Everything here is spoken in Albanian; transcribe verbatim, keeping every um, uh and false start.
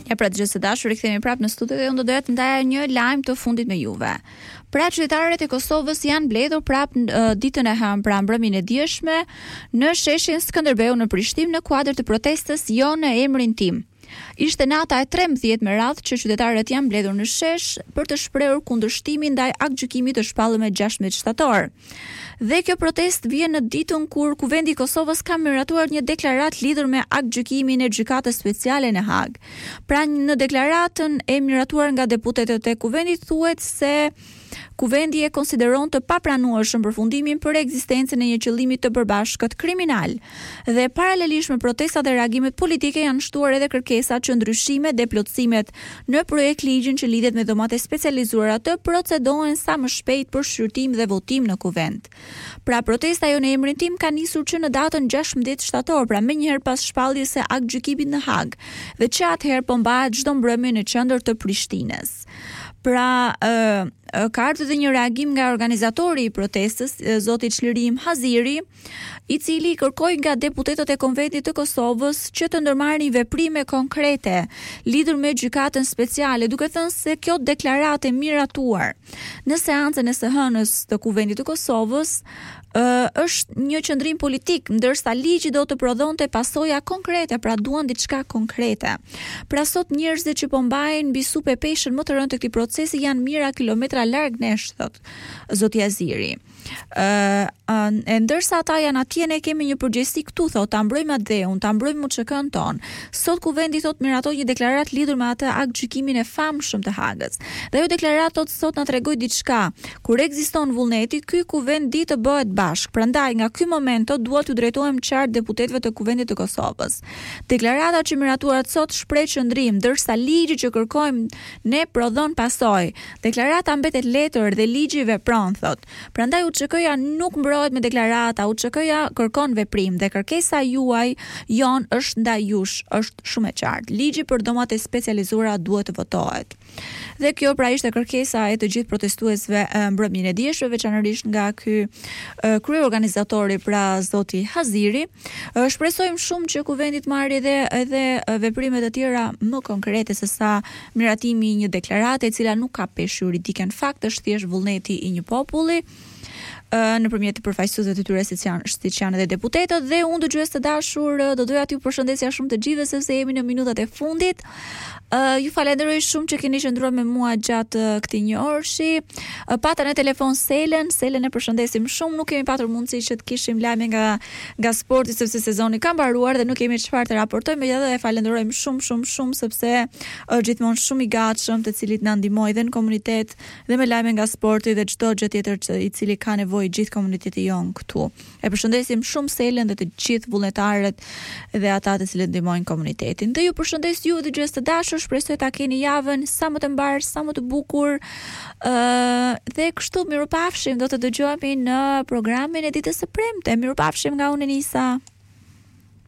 E pra të gjithë së dashur, rikthehemi prapë në studio dhe unë do doja të ndaja një lajm të fundit me juve. Pra qytetarët e Kosovës janë mbledhur prapë uh, ditën e hënë pra mbrëmjen e dieshme në sheshin Skënderbeu në Prishtinë në kuadër të protestës Jo në emrin tim. Ishte nata e trembëdhjetë me radhë që qytetarët janë mbledhur në shesh për të shprehur kundërshtimin ndaj aktgjykimit të shpallur me gjashtëmbëdhjetë shtator. Dhe kjo protest vjen në ditën kur Kuvendi i Kosovës ka miratuar një deklaratë lidhur me aktgjykimin e gjykatës speciale në Hag. Pra në deklaratën e miratuar nga deputetët e Kuvendit thuhet se Kuvendi e konsideron të papranueshëm përfundimin për ekzistencën e një qëllimi të përbashkët kriminal. Dhe paralelisht me protestat e reagimet politike janë shtuar edhe kërkesa që ndryshimet dhe plotësimet në projekt ligjin që lidhet me dhomat e specializuara të procedohen sa më shpejt për shqyrtim dhe votim në Kuvend. Pra protesta Jo në emrin tim ka nisur që në datën gjashtëmbëdhjetë shtator, pra menjëherë pas shpalljes së aktgjykimit në Hag, dhe që atëherë po mbahet çdo mbrëmje në qendër të Prishtinës. Pra, uh, ka ardhur edhe një reagim nga organizatori i protestës, zoti Çlirim Haziri, i cili kërkoi nga deputetët e Konventit të Kosovës që të ndërmarrin veprime konkrete lidhur me gjykatën speciale, duke thënë se kjo deklaratë e miratuar në seancën e së hënës të Kuvendit të Kosovës Uh, është një qëndrim politik, ndërsa ligji do të prodhonte pasoja konkrete, pra duan diçka konkrete. Pra sot njerëzit që po mbajnë mbi supë peshën më të rëndë të këtij procesi janë mijëra kilometra larg nesh, thot zoti Aziri. Uh, uh, e ndërsa ata janë atje, ne kemi një përgjegjësi këtu, thot, ta mbrojmë adeun, ta mbrojmë U Ç K-n ton. Sot Kuvendi thot miratoi një deklaratë lidhur me atë aktgjykimin e famshëm të Hagës. Dhe ajo deklaratë thot sot na tregoi diçka. Kur ekziston vullneti, ky Kuvend di të bëhet bashk. Prandaj nga ky moment duhet t'u drejtohem qartë deputetëve të Kuvendit të Kosovës. Deklarata që miratuar sot shpreh qëndrim, ndërsa ligji që kërkojmë ne prodhon pasojë. Deklarata mbetet letër dhe ligji vepron, thot. Prandaj U Ç K-ja nuk mbrohet me deklarata, U Ç K-ja kërkon veprim dhe kërkesa juaj jon është ndaj jush, është shumë e qartë. Ligji për dhomat e specializuara duhet të votohet. Dhe kjo pra ishte kërkesa e të gjithë protestuesve mbrëmjen e dieshme, veçanërisht nga ky krye organizatori, pra zoti Haziri. Shpresojmë shumë që Kuvendi të marrë edhe edhe veprime të tjera më konkrete se sa miratimi i një deklarate e cila nuk ka peshë juridike, në fakt është thjesht vullneti i një populli nëpërmjet të përfaqësuesve të tyre siç janë siç janë edhe deputetët. Dhe unë dëgjues të dashur, do doja t'ju përshëndesja shumë të gjithëve sepse jemi në minutat e fundit. Uh, ju falenderoj shumë që keni qëndruar me mua gjatë uh, këtij një orëshi. Uh, pata në telefon Selen, Selen e përshëndesim shumë. Nuk kemi patur mundësi që të kishim lajme nga nga sporti sepse sezoni ka mbaruar dhe nuk kemi çfarë të raportojmë, megjithatë e falenderojmë shumë shumë shumë sepse është gjithmonë shumë i gatshëm, të cilit na ndihmoi dhe në komunitet dhe me lajme nga sporti dhe çdo gjë tjetër që i cili ka nevojë gjithë komuniteti jon këtu. E përshëndesim shumë Selen dhe të gjithë vullnetarët dhe ata të cilët ndihmojnë komunitetin. Dhe ju përshëndes ju dëgjues të dashur. Shpresoj ta keni javën sa më të mbar, sa më të bukur. Uh, dhe kështu mirupafshim, do të dëgjohemi në programin e ditës së premte. Mirupafshim nga unë Nisa.